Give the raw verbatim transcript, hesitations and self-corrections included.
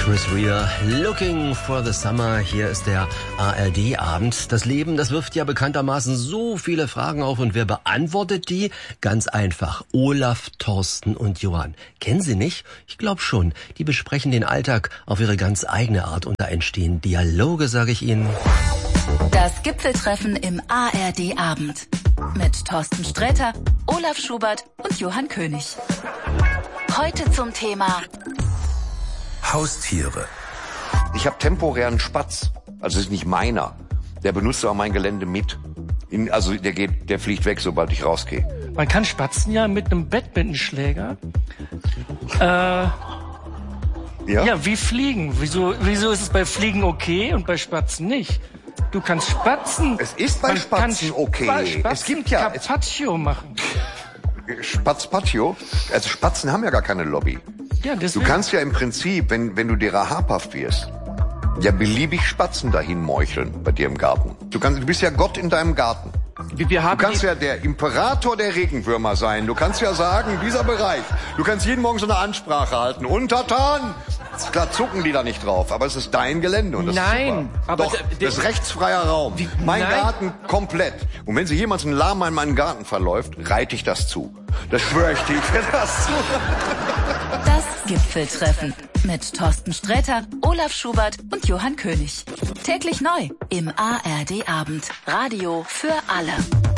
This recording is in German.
Chris Rea, Looking for the Summer. Hier ist der A R D-Abend. Das Leben, das wirft ja bekanntermaßen so viele Fragen auf. Und wer beantwortet die? Ganz einfach. Olaf, Thorsten und Johann. Kennen Sie nicht? Ich glaube schon. Die besprechen den Alltag auf ihre ganz eigene Art. Und da entstehen Dialoge, sage ich Ihnen. Das Gipfeltreffen im A R D-Abend. Mit Thorsten Sträter, Olaf Schubert und Johann König. Heute zum Thema Haustiere. Ich habe temporär einen Spatz. Also es ist nicht meiner. Der benutzt auch mein Gelände mit. In, also der geht, der fliegt weg, sobald ich rausgehe. Man kann Spatzen ja mit einem Badmintonschläger. Äh, ja? ja, wie Fliegen. Wieso, wieso ist es bei Fliegen okay und bei Spatzen nicht? Du kannst Spatzen. Es ist bei Spatzen okay. Bei Spatzen es gibt ja Carpaccio machen. Spatzpatio? Also Spatzen haben ja gar keine Lobby. Ja, du kannst ja im Prinzip, wenn, wenn du derer habhaft wirst, ja beliebig Spatzen dahin meucheln bei dir im Garten. Du kannst, du bist ja Gott in deinem Garten. Wir haben du kannst ja der Imperator der Regenwürmer sein. Du kannst ja sagen, dieser Bereich, du kannst jeden Morgen so eine Ansprache halten. Untertan! Klar zucken die da nicht drauf, aber es ist dein Gelände und das Nein, ist super. aber Doch, das ist rechtsfreier Raum. Wie, mein nein. Garten komplett. Und wenn sich jemals ein Lama in meinen Garten verläuft, reite ich das zu. Das schwöre ich dir, ich werde das zu. Das Gipfeltreffen mit Thorsten Sträter, Olaf Schubert und Johann König. Täglich neu im A R D-Abend. Radio für alle.